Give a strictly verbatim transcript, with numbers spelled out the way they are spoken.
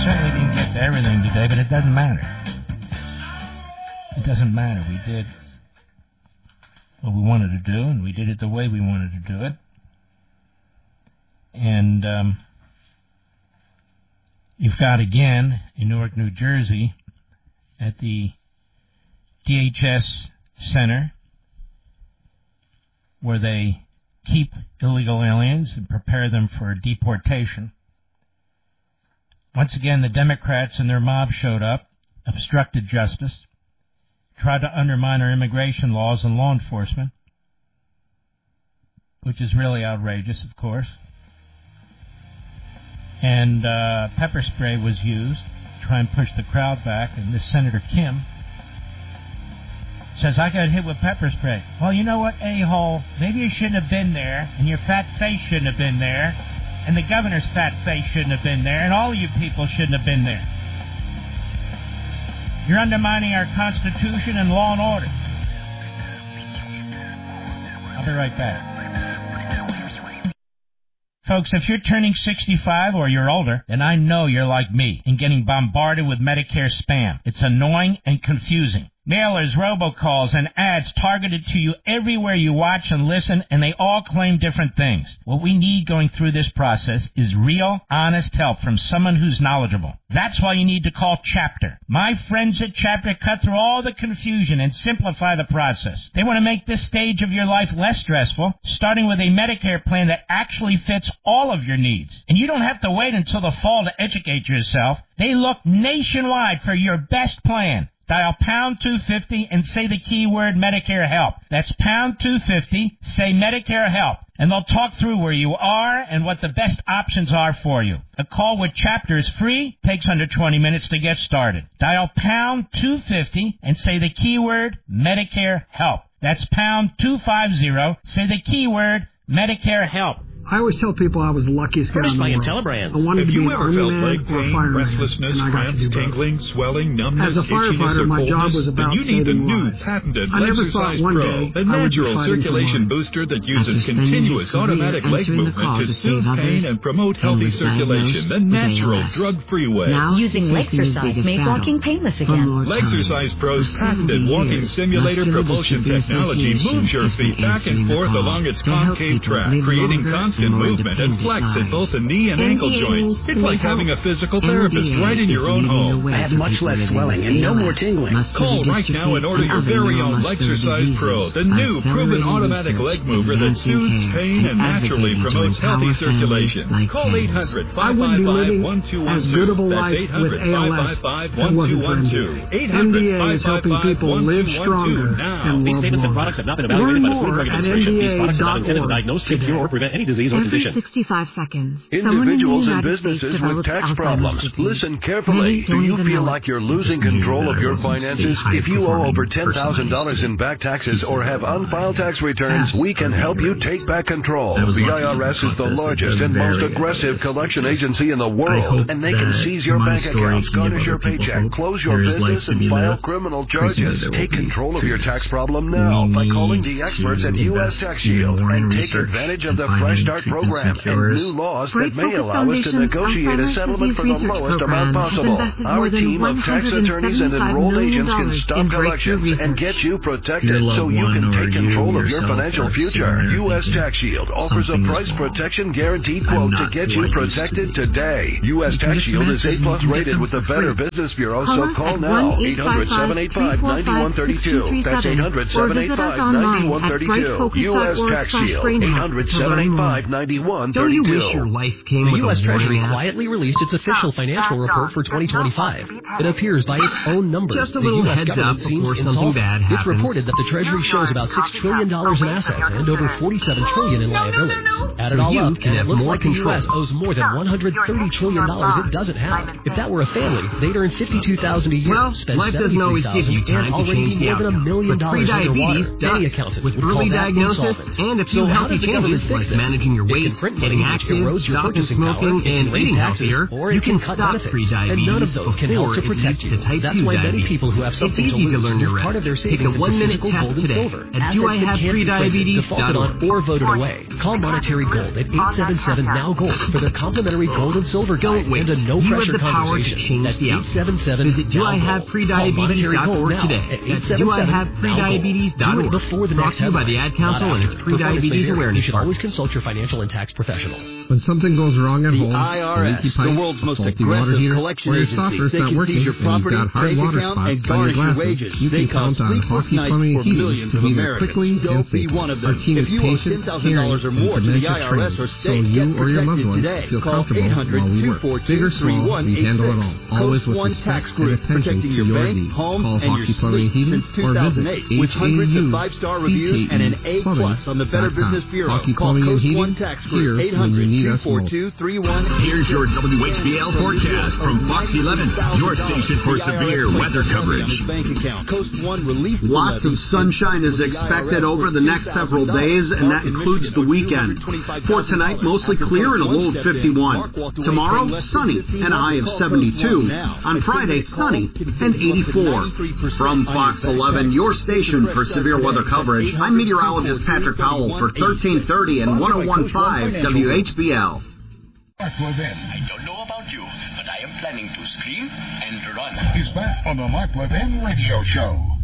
certainly didn't get to everything today, but it doesn't matter. It doesn't matter. We did what we wanted to do, and we did it the way we wanted to do it. And um, you've got, again, in Newark, New Jersey, at the D H S Center, where they keep illegal aliens and prepare them for deportation. Once again, the Democrats and their mob showed up, obstructed justice, tried to undermine our immigration laws and law enforcement, which is really outrageous, of course. And uh, pepper spray was used to try and push the crowd back, and this Senator Kim says, I got hit with pepper spray. Well, you know what, a-hole? Maybe you shouldn't have been there, and your fat face shouldn't have been there, and the governor's fat face shouldn't have been there, and all of you people shouldn't have been there. You're undermining our Constitution and law and order. I'll be right back. Folks, if you're turning sixty-five or you're older, then I know you're like me and getting bombarded with Medicare spam. It's annoying and confusing. Mailers, robocalls, and ads targeted to you everywhere you watch and listen, and they all claim different things. What we need going through this process is real, honest help from someone who's knowledgeable. That's why you need to call Chapter. My friends at Chapter cut through all the confusion and simplify the process. They want to make this stage of your life less stressful, starting with a Medicare plan that actually fits all of your needs. And you don't have to wait until the fall to educate yourself. They look nationwide for your best plan. Dial pound two fifty and say the keyword Medicare Help. That's pound two fifty, say Medicare Help, and they'll talk through where you are and what the best options are for you. A call with Chapter is free, takes under twenty minutes to get started. Dial pound two fifty and say the keyword Medicare Help. That's pound two fifty, say the keyword Medicare Help. I always tell people I was the luckiest guy in the world. I wanted Have to be you an ever army felt man leg or a pain, fireman, restlessness, and I got to cramps, do both. tingling, swelling, numbness, As a itchiness, firefighter, or my job coldness? was about Then you need the saving new lives. patented I never thought Lexercise one Pro, day a I would be natural fighting circulation tomorrow. booster that After uses spending continuous his career automatic leg answering the movement call to to soothe save pain others, and promote and healthy was circulation, the diagnosed with natural, A L S. drug-free way. Now Using he's facing his Lexercise biggest made battle. walking painless One again. more time. Lexercise Pro's For patented seventy walking years, simulator Muscular propulsion Dystrophy technology Association moves your has been feet back answering and the forth call along its to help concave people track, live creating longer constant and more movement and flex independent at both the lives. knee and ankle N D A joints. It's like having a physical therapist N D A right in your is own leading the home. way I have for much people less living swelling with and no A L S, more tingling. muscular Call right now dystrophy, and order and your other very own neuromuscular Lexercise Pro, diseases the by new proven accelerating automatic research, leg mover that advancing soothes care, pain and naturally advocating to promotes empower healthy families circulation. like Call Pam's. eight hundred, I five wouldn't five be five, living one two one as good of a two. That's life eight with hundred, A L S five five five, if it one two wasn't for one N D two. A. eight N D hundred, A five is five helping five, people one live two one two stronger now. and These love statements and more. products have not been Learn evaluated by the Food and more Drug at Administration. These products are not N D A intended to dot org diagnose, treat, cure, or prevent any disease or Every condition. sixty-five seconds, Individuals and someone in the United businesses States with develops tax Alzheimer's problems, disease. listen carefully. Many Do don't you even feel know like it. you're losing control of your finances? If you owe over ten thousand dollars in back taxes or have unfiled tax returns, we can help you take back control. The I R S is the largest and most aggressive collection agency in the world, and they can seize your bank accounts, garnish your paycheck, close your business, and file criminal charges. Take control of your tax problem now by calling the experts at U S Tax Shield and take advantage of the Fresh Start program and new laws that may allow us to negotiate a settlement for the lowest amount possible. Our team of tax attorneys and enrolled agents can stop collections and get you protected so you can take control of your financial future. U S Tax Shield offers a price protection guaranteed quote to get you protected today. U S Tax Shield is A plus rated with the Better Business Bureau, so call now. eight hundred, seven eight five, nine one three two. That's eight hundred, seven eight five, nine one three two. U S Tax Shield. eight hundred, seven eight five, nine one three two. Don't you wish your life came The with U S a Treasury warning app? quietly released its official financial report for twenty twenty-five. It appears by its own numbers. Just a The little U S heads government up seems before something insolvent. bad It's happens. reported that the Treasury shows about six trillion dollars in assets and over forty-seven trillion dollars in liabilities. Add it So all you up, can and it have looks more like the U S control. owes more than one hundred thirty trillion dollars it doesn't have. If that were a family, they'd earn fifty-two thousand dollars a year, Well, spend life doesn't always give you seventy-three thousand dollars, time and to already change be the more than a outcome. million But dollars underwater. prediabetes Many does. accountants With would call early that diagnosis insolvent. and a few So how healthy does the government changes fix like this? managing your weight, getting active, stopping smoking, and eating healthier, you can stop pre-diabetes before it leads to type two diabetes. It's easy to learn your rest. Take a one-minute test today at do I have pre-diabetes dot org. Or voted away. Call Monetary Gold at eight seven seven now gold for their complimentary gold and silver guide and a no-pressure conversation. That's eight seven seven Visit do I have pre-diabetes dot org today. That's do I have pre-diabetes dot org. Before the next Brought to you by the Ad Council and its pre-diabetes awareness. You should always consult your financial and tax professional. When something goes wrong at the home, I R S, a leaky pipe, the world's most faulty aggressive water heater, collection or your agency, softener's they not can working, seize your and you've property, got hard bank water account, spots and on your garnish your glasses, wages. you They can count cause on sleepless Hockey nights Plumbing for and Heating millions to of be there Americans. quickly Don't and be safely. one of Our them. team If is you owe patient, ten thousand caring, dollars or and more to the dementia I R S trained, or so state, you get or your loved protected ones today. feel Call comfortable eight hundred, while we two work. four Big two, or three small, one we eight handle it six. all, always Coast with One respect Tax and Group, attention protecting to your your bank, needs. home, Call and your Hockey Plumbing and sleep Heating since two or thousand visit eight with hundreds of H A U five-star reviews and an A plus on the Better Business Bureau. Hockey Call Plumbing and Coast Heating One Tax here Group, eight when you hundred, need two us four most. two, three one eight six. Here's your W H B L forecast from Fox eleven, your station for severe weather coverage. Lots of sunshine is expected over the next several days, and that includes the weekend. For tonight, mostly clear and a low of fifty-one. Tomorrow, sunny and a high of seventy-two. On Friday, sunny and eighty-four. From Fox eleven, your station for severe weather coverage, I'm meteorologist Patrick Powell for thirteen thirty and one oh one point five W H B L. Mark Levin. I don't know about you, but I am planning to scream and run. He's back on the Mark Levin Radio Show.